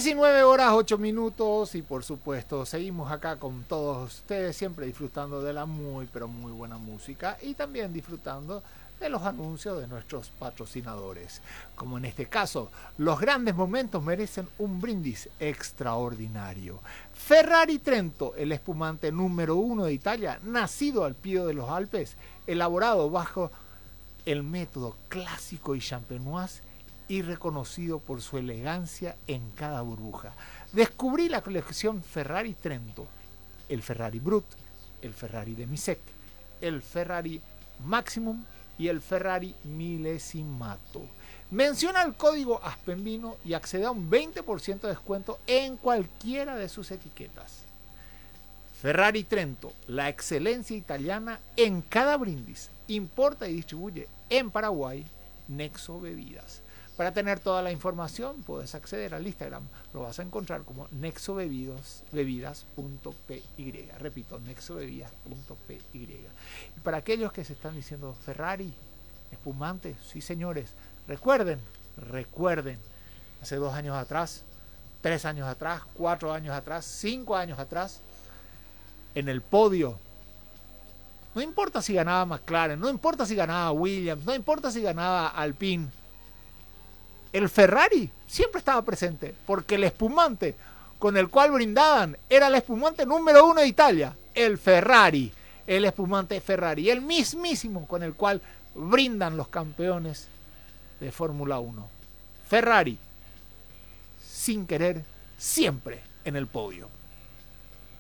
19 horas 8 minutos y por supuesto seguimos acá con todos ustedes, siempre disfrutando de la muy pero muy buena música y también disfrutando de los anuncios de nuestros patrocinadores. Como en este caso, los grandes momentos merecen un brindis extraordinario. Ferrari Trento, el espumante número 1 de Italia, nacido al pie de los Alpes, elaborado bajo el método clásico y champenoise y reconocido por su elegancia en cada burbuja. Descubrí la colección Ferrari Trento, el Ferrari Brut, el Ferrari Demisec, el Ferrari Maximum y el Ferrari Millesimato. Menciona el código Aspenvino y accede a un 20% de descuento en cualquiera de sus etiquetas. Ferrari Trento, la excelencia italiana en cada brindis. Importa y distribuye en Paraguay Nexo Bebidas. Para tener toda la información puedes acceder al Instagram, lo vas a encontrar como nexobebidas.py. Repito, nexobebidas.py. Y para aquellos que se están diciendo Ferrari, espumante, sí señores, recuerden, hace 2 años atrás, 3 años atrás, 4 años atrás, 5 años atrás, en el podio, no importa si ganaba McLaren, no importa si ganaba Williams, no importa si ganaba Alpine, el Ferrari siempre estaba presente, porque el espumante con el cual brindaban era el espumante número 1 de Italia, el Ferrari, el espumante Ferrari, el mismísimo con el cual brindan los campeones de Fórmula 1. Ferrari, sin querer, siempre en el podio.